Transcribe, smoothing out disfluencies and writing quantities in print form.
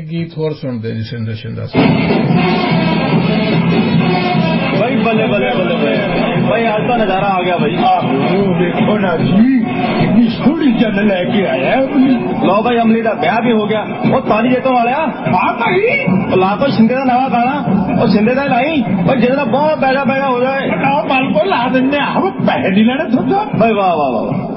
एक गीत होर सुनते जी शिंदे शिंदा भाई बल्ले बल्ले बल्ले भाई आज तो नजारा आ गया भाई। देखो ना जी कितनी सोहनी जन लेके आया। लो भाई अमली का ब्याह भी हो गया और ताली जेतों वाले ला तो शिंदे का नवा गाना और शिंदे का लाई भाई जितना बहुत बैठा बैठा हो जाए मल को ला देने पैसे नहीं लेने भाई। वाह वाह वाह